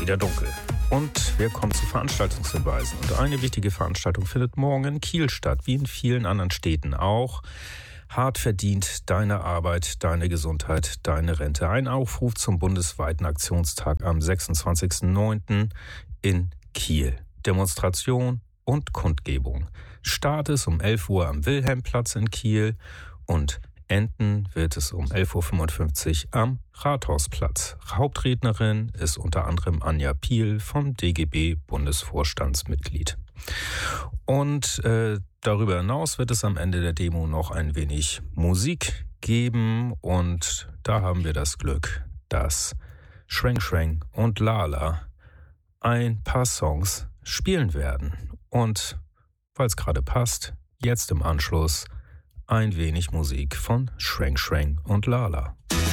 wieder dunkel. Und wir kommen zu Veranstaltungshinweisen. Und eine wichtige Veranstaltung findet morgen in Kiel statt, wie in vielen anderen Städten auch. Hart verdient, deine Arbeit, deine Gesundheit, deine Rente. Ein Aufruf zum bundesweiten Aktionstag am 26.09. in Kiel. Demonstration und Kundgebung. Start ist um 11 Uhr am Wilhelmplatz in Kiel und enden wird es um 11.55 Uhr am Rathausplatz. Hauptrednerin ist unter anderem Anja Piel vom DGB Bundesvorstandsmitglied. Und darüber hinaus wird es am Ende der Demo noch ein wenig Musik geben und da haben wir das Glück, dass Schreng Schreng und Lala ein paar Songs spielen werden. Und weil es gerade passt, jetzt im Anschluss ein wenig Musik von Schreng Schreng und Lala.